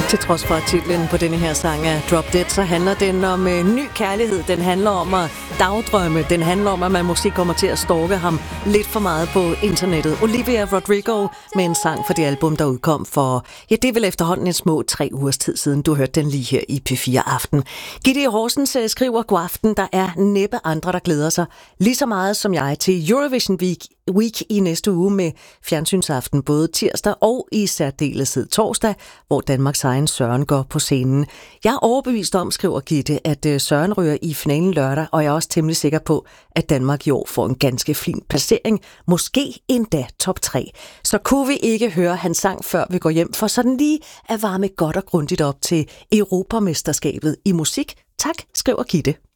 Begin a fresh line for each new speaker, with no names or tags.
Til trods for, at titlen på denne her sang er Drop Dead, så handler den om ny kærlighed. Den handler om at dagdrømme. Den handler om, at man måske kommer til at stalke ham lidt for meget på internettet. Olivia Rodrigo med en sang for det album, der udkom for, ja, det er vel efterhånden en små 3 ugers tid siden. Du hørte den lige her i P4 Aften. Gitte Horsens skriver, god aften. Der er næppe andre, der glæder sig lige så meget som jeg til Eurovision Week i næste uge med fjernsynsaften både tirsdag og i særdeleshed torsdag, hvor Danmarks egen Søren går på scenen. Jeg er overbevist om, skriver Gitte, at Søren ryger i finalen lørdag, og jeg er også temmelig sikker på, at Danmark i år får en ganske fin placering, måske endda top 3. Så kunne vi ikke høre hans sang, før vi går hjem, for sådan lige at varme godt og grundigt op til Europamesterskabet i musik. Tak, skriver Gitte.